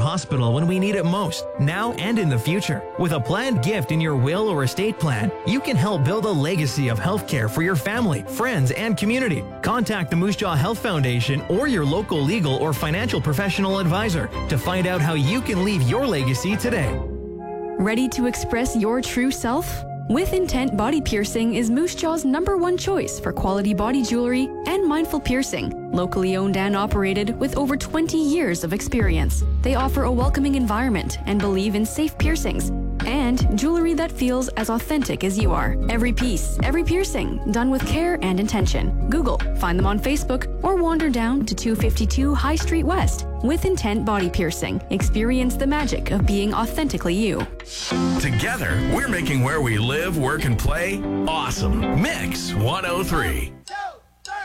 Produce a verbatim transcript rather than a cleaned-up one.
hospital when we need it most, now and in the future. With a planned gift in your will or estate plan, you can help build a legacy of healthcare for your family, friends, and community. Contact the Moose Jaw Health Foundation or your local legal or financial professional advisor to find out how you can leave your legacy today. Ready to express your true self? With Intent Body Piercing is Moose Jaw's number one choice for quality body jewelry and mindful piercing. Locally owned and operated with over twenty years of experience. They offer a welcoming environment and believe in safe piercings and jewelry that feels as authentic as you are. Every piece, every piercing, done with care and intention. Google, find them on Facebook, or wander down to two fifty-two High Street West. With Intent Body Piercing, experience the magic of being authentically you. Together, we're making where we live, work, and play awesome. Mix one oh three.